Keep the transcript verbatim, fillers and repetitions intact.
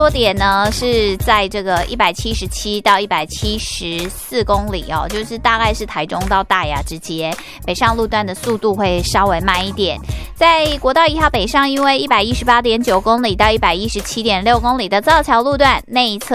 多点呢是在这个一百七十七到一百七十四公里哦，就是大概是台中到大雅之间，北上路段的速度会稍微慢一点。在国道一号北上，因为一百一十八点九公里到一百一十七点六公里的造桥路段内侧